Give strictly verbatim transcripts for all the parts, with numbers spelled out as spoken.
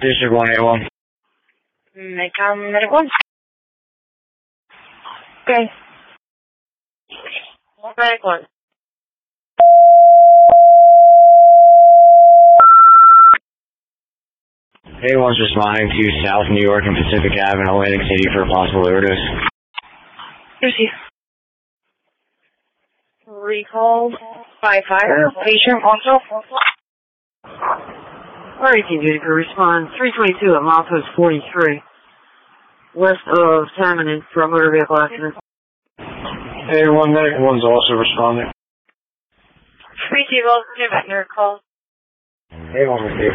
District one eight one. Medcom Medic one. Okay. Medic one. A one's responding to South New York and Pacific Avenue, Atlantic City for a possible overdose. Receive. Recall by fire. Patient also. R eighteen duty for respond three twenty-two at milepost forty-three, west of Tamanin for a motor vehicle accident. A one Medic one's also responding. Receive all give your call. A one receive.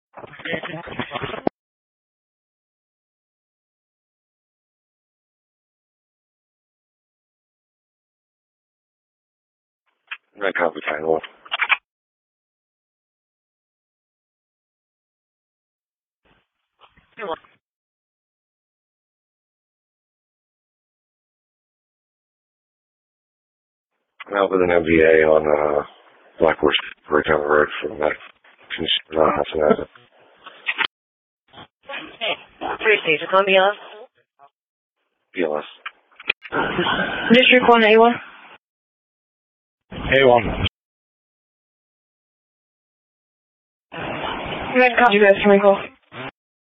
Red copy, time one. I'm out with an M V A on uh, Black Horse, right down the road from that. Not Hassan. Three stations on B L S. B L S. District one A one. A one. Medcom, you guys can recall.